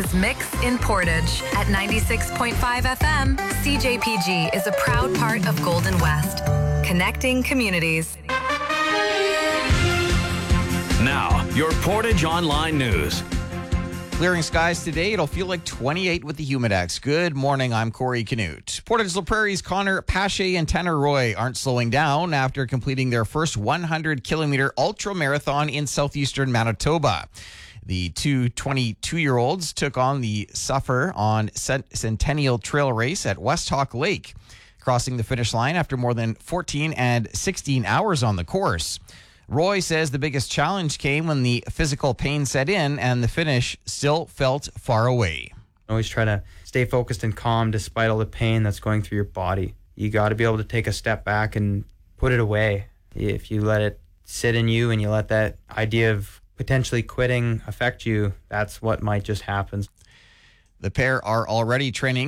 is Mix in Portage. At 96.5 FM, CJPG is a proud part of Golden West, connecting communities. Now, your Portage Online News. Clearing skies today. It'll feel like 28 with the Humidex. Good morning. I'm Corey Canute. Portage La Prairie's Connor Pache and Tanner Roy aren't slowing down after completing their first 100-kilometer ultra marathon in southeastern Manitoba. The two 22-year-olds took on the Suffer on Centennial Trail Race at West Hawk Lake, crossing the finish line after more than 14 and 16 hours on the course. Roy says the biggest challenge came when the physical pain set in and the finish still felt far away. Always try to stay focused and calm despite all the pain that's going through your body. You got to be able to take a step back and put it away. If you let it sit in you and you let that idea of potentially quitting affect you, that's what might just happen. The pair are already training